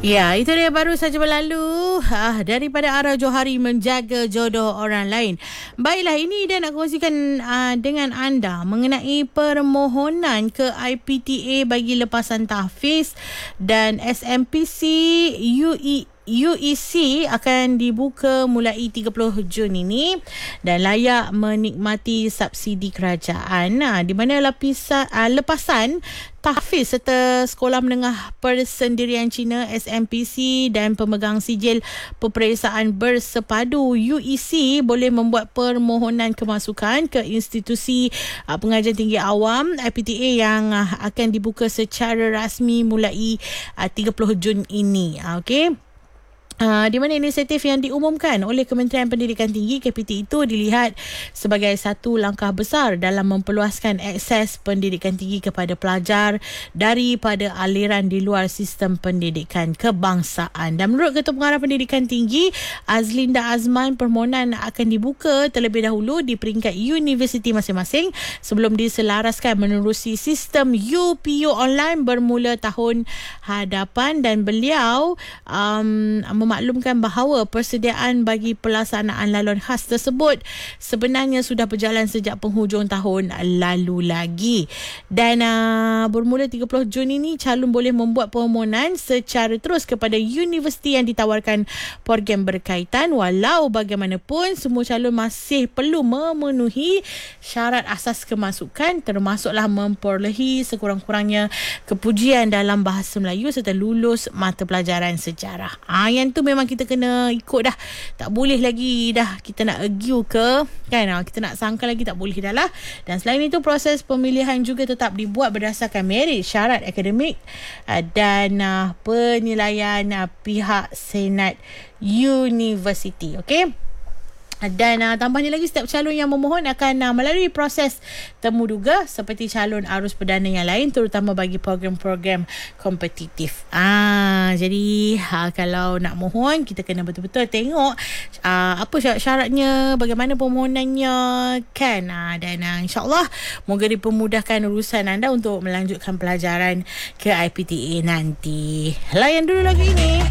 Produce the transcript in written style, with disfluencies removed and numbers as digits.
Ya, itu dia baru saja berlalu daripada Ara Johari, menjaga jodoh orang lain. Baiklah, ini dia nak kongsikan dengan anda mengenai permohonan ke IPTA bagi lepasan tahfiz dan SMPC UEC akan dibuka mulai 30 Jun ini dan layak menikmati subsidi kerajaan. Di mana lepasan tahfiz serta Sekolah Menengah Persendirian Cina SMPC dan pemegang sijil peperiksaan bersepadu UEC boleh membuat permohonan kemasukan ke institusi pengajian tinggi awam IPTA yang akan dibuka secara rasmi mulai 30 Jun ini. Okey. Di mana inisiatif yang diumumkan oleh Kementerian Pendidikan Tinggi KPT itu dilihat sebagai satu langkah besar dalam memperluaskan akses pendidikan tinggi kepada pelajar daripada aliran di luar sistem pendidikan kebangsaan. Dan menurut Ketua Pengarah Pendidikan Tinggi Azlinda Azman, permohonan akan dibuka terlebih dahulu di peringkat universiti masing-masing sebelum diselaraskan menerusi sistem UPU online bermula tahun hadapan. Dan beliau memaklumkan bahawa persediaan bagi pelaksanaan laluan khas tersebut sebenarnya sudah berjalan sejak penghujung tahun lalu lagi. Dan bermula 30 Jun ini, calon boleh membuat permohonan secara terus kepada universiti yang ditawarkan program berkaitan. Walau bagaimanapun, semua calon masih perlu memenuhi syarat asas kemasukan, termasuklah memperolehi sekurang-kurangnya kepujian dalam bahasa Melayu serta lulus mata pelajaran sejarah. Yang tu memang kita kena ikut dah. Tak boleh lagi dah kita nak argue ke, kan? Kita nak sangka lagi, tak boleh dah lah. Dan selain itu, proses pemilihan juga tetap dibuat berdasarkan merit, syarat akademik dan penilaian pihak Senat Universiti. Okey. Dan tambahnya lagi, setiap calon yang memohon akan melalui proses temuduga seperti calon arus perdana yang lain, terutama bagi program-program kompetitif. Jadi kalau nak mohon, kita kena betul-betul tengok apa syarat-syaratnya, bagaimana permohonannya, kan? Dan insyaAllah moga dipermudahkan urusan anda untuk melanjutkan pelajaran ke IPTA nanti. Layan dulu lagi ini.